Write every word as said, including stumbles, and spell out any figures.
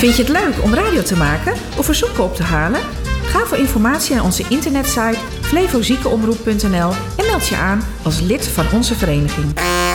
Vind je het leuk om radio te maken of verzoeken op te halen? Ga voor informatie naar onze internetsite flevo ziekenomroep punt n l en meld je aan als lid van onze vereniging.